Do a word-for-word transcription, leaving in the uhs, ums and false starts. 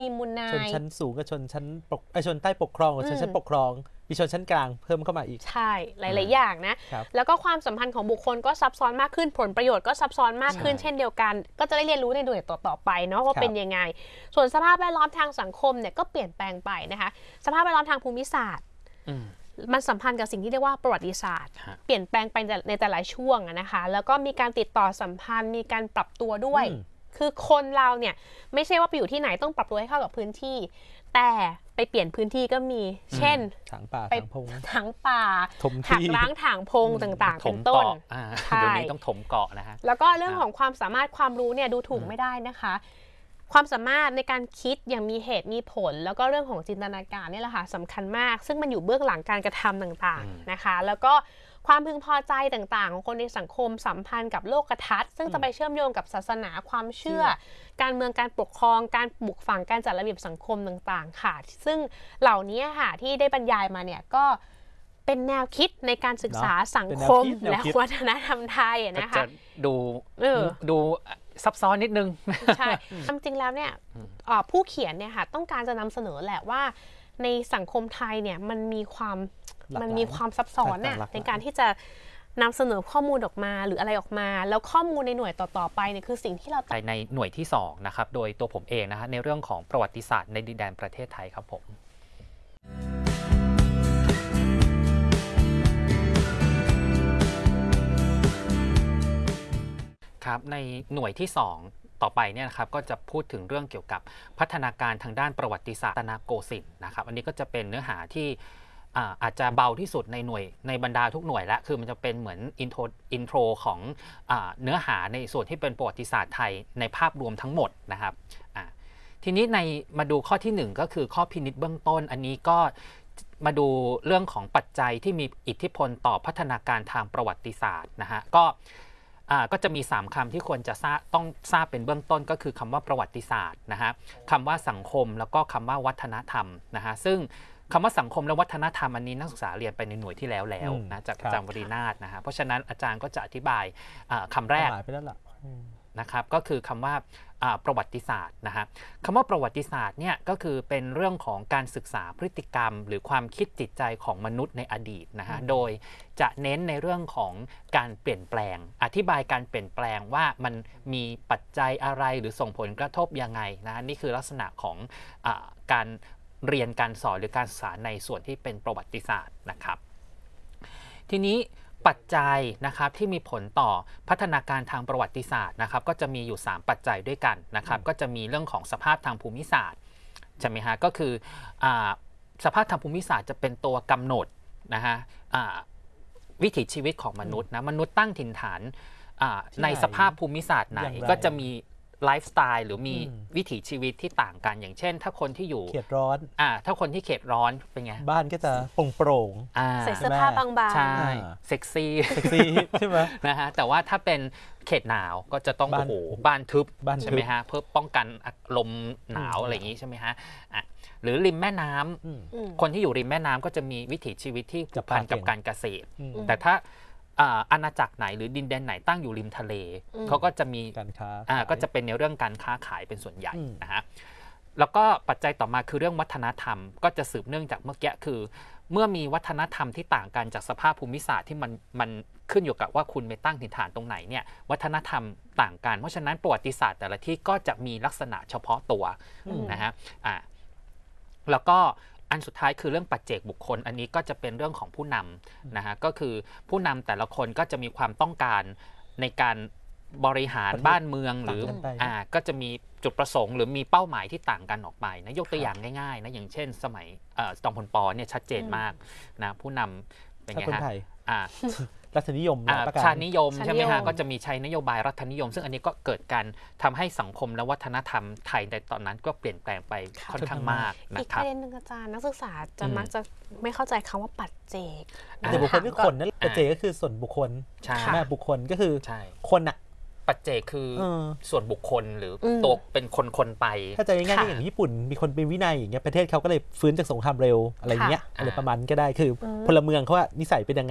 มีมูลนายชนชั้นสูงกับชนชั้นปกไอชนใต้ปกครองกับชนชั้นปกครองมีชนชั้นกลางเพิ่มเข้ามาอีกใช่หลายๆอย่างนะแล้วก็ความสัมพันธ์ของบุคคลก็ซับซ้อนมากขึ้นผลประโยชน์ก็ซับซ้อนมากขึ้นเช่นเดียวกันก็จะได้เรียนรู้ในหน่วยต่อๆไปเนาะว่าเป็นยังไงส่วนสภาพแวดล้อมทางสังคมเนี่ยก็เปลี่ยนแปลงไปนะคะสภาพแวดล้อมทางภูมิศาสตร์มันสัมพันธ์กับสิ่งที่เรียกว่าประวัติศาสตร์เปลี่ยนแปลงไปในแต่ละช่วงนะคะแล้วก็มีการติดต่อสัมพันธ์มีการปรับตัวด้วยคือคนเราเนี่ยไม่ใช่ว่าไปอยู่ที่ไหนต้องปรับตัวให้เข้ากับพื้นที่แต่ไปเปลี่ยนพื้นที่ก็มีเช่นถางป่าถางพงถางป่าหักล้างถางพงต่างๆเป็นต้นเดี๋ยวนี้ต้องถมเกาะนะฮะแล้วก็เรื่องของความสามารถความรู้เนี่ยดูถูกไม่ได้นะคะความสามารถในการคิดอย่างมีเหตุมีผลแล้วก็เรื่องของจินตนาการนี่แหละค่ะสำคัญมากซึ่งมันอยู่เบื้องหลังการกระทำต่างๆนะคะแล้วก็ความพึงพอใจต่างๆของคนในสังคมสัมพันธ์กับโลกทัศน์ซึ่งจะไปเชื่อมโยงกับศาสนาความเชื่อการเมืองการปกครองการปลูกฝังการจัดระเบียบสังคมต่างๆค่ะซึ่งเหล่านี้ค่ะที่ได้บรรยายมาเนี่ยก็เป็นแนวคิดในการศึกษาสังคมและวัฒนธรรมไทยนะคะจะดูดูซับซ้อนนิดนึงใช่จริงๆแล้วเนี่ยผู้เขียนเนี่ยค่ะต้องการจะนำเสนอแหละว่าในสังคมไทยเนี่ยมันมีความมันมีความซับซ้อนน่ะในการที่จะนำเสนอข้อมูลออกมาหรืออะไรออกมาแล้วข้อมูลในหน่วยต่อๆไปเนี่ยคือสิ่งที่เราในหน่วยที่สองนะครับโดยตัวผมเองนะฮะในเรื่องของประวัติศาสตร์ในดินแดนประเทศไทยครับผมครับในหน่วยที่สองต่อไปเนี่ยนะครับก็จะพูดถึงเรื่องเกี่ยวกับพัฒนาการทางด้านประวัติศาสตร์รัตนโกสินทร์นะครับอันนี้ก็จะเป็นเนื้อหาที่อาจจะเบาที่สุดในหน่วยในบรรดาทุกหน่วยและคือมันจะเป็นเหมือนอินโทรอินโทรของเนื้อหาในส่วนที่เป็นประวัติศาสตร์ไทยในภาพรวมทั้งหมดนะครับทีนี้ในมาดูข้อที่หนึ่งก็คือข้อพินิจเบื้องต้นอันนี้ก็มาดูเรื่องของปัจจัยที่มีอิทธิพลต่อพัฒนาการทางประวัติศาสตร์นะฮะก็ก็จะมีสามคำที่ควรจะทราบต้องทราบเป็นเบื้องต้นก็คือคำว่าประวัติศาสตร์นะฮะคำว่าสังคมแล้วก็คำว่าวัฒนธรรมนะฮะซึ่งคำว่าสังคมและวัฒนธรรมอันนี้นักศึกษาเรียนไปในหน่วยที่แล้วแล้วนะจากอาจารย์วรีนาถนะฮะเพราะฉะนั้นอาจารย์ก็จะอธิบายคำแรกนะครับก็คือคำว่าประวัติศาสตร์นะฮะคำว่าประวัติศาสตร์เนี่ยก็คือเป็นเรื่องของการศึกษาพฤติกรรมหรือความคิดจิตใจของมนุษย์ในอดีตนะฮะโดยจะเน้นในเรื่องของการเปลี่ยนแปลงอธิบายการเปลี่ยนแปลงว่ามันมีปัจจัยอะไรหรือส่งผลกระทบยังไงนะนี่คือลักษณะของการเรียนการสอนหรือการศึกษาในส่วนที่เป็นประวัติศาสตร์นะครับทีนี้ปัจจัยนะครับที่มีผลต่อพัฒนาการทางประวัติศาสตร์นะครับก็จะมีอยู่สามปัจจัยด้วยกันนะครับก็จะมีเรื่องของสภาพทางภูมิศาสตร์ใช่ไหมฮะก็คือสภาพทางภูมิศาสตร์จะเป็นตัวกำหนดนะฮะวิถีชีวิตของมนุษย์นะมนุษย์ตั้งถิ่นฐานในสภาพภูมิศาสตร์ไหนก็จะมีไลฟ์สไตล์หรือมีวิถีชีวิตที่ต่างกันอย่างเช่นถ้าคนที่อยู่เขตร้อนอ่าถ้าคนที่เขตร้อนเป็นไงบ้านก็จะโปร่งโปร่งใส่เสื้อผ้าบางๆใช่เซ็กซี่เซ็กซี่ใช่ไหมนะฮะแต่ว่าถ้าเป็นเขตหนาวก็จะต้องโอ้โหบ้านทึบใช่ไหมฮะเพื่อป้องกันลมหนาวอะไรอย่างนี้ใช่ไหมฮะอ่ะหรือริมแม่น้ำคนที่อยู่ริมแม่น้ำก็จะมีวิถีชีวิตที่ผูกพันกับการเกษตรแต่ถ้าอาณาจักรไหนหรือดินแดนไหนตั้งอยู่ริมทะเลเขาก็จะมีการค้าก็จะเป็นในเรื่องการค้าขายเป็นส่วนใหญ่นะฮะแล้วก็ปัจจัยต่อมาคือเรื่องวัฒนธรรมก็จะสืบเนื่องจากเมื่อกี้คือเมื่อมีวัฒนธรรมที่ต่างกันจากสภาพภูมิศาสตร์ที่มันมันขึ้นอยู่กับว่าคุณไปตั้งถิ่นฐานตรงไหนเนี่ยวัฒนธรรมต่างกันเพราะฉะนั้นประวัติศาสตร์แต่ละที่ก็จะมีลักษณะเฉพาะตัวนะฮะอ่าแล้วก็อันสุดท้ายคือเรื่องปัจเจกบุคคลอันนี้ก็จะเป็นเรื่องของผู้นำนะฮะก็คือผู้นำแต่ละคนก็จะมีความต้องการในการบริหารบ้านเมืองหรืออ่าก็จะมีจุดประสงค์หรือมีเป้าหมายที่ต่างกันออกไปนะยกตัวอย่างง่ายๆนะอย่างเช่นสมัยจอมพลป.เนี่ยชัดเจนมากนะผู้นำเป็นไงฮะอ่ารัฐนิยมชาตินิยมใช่ไหมฮะก็จะมีใช้นโยบายรัฐนิยมซึ่งอันนี้ก็เกิดการทำให้สังคมและวัฒนธรรมไทยในตอนนั้นก็เปลี่ยนแปลงไปค่อนข้างมากนะครับอีกประเด็นหนึ่งอาจารย์นักศึกษาจะมักจะไม่เข้าใจคำว่าปัจเจกแต่บุคคลคือคนนั่นปัจเจกก็คือส่วนบุคคลใช่ไหมบุคคลก็คือคนอะปัจเจกคือส่วนบุคคลหรือตัวเป็นคนคนไปถ้าจะง่ายๆอย่างญี่ปุ่นมีคนเป็นวินัยอย่างเงี้ยประเทศเขาก็เลยฟื้นจากสงครามเร็วอะไรเงี้ยอะไรประมาณก็ได้คือพลเมืองเขาว่านิสัยเป็นยังไง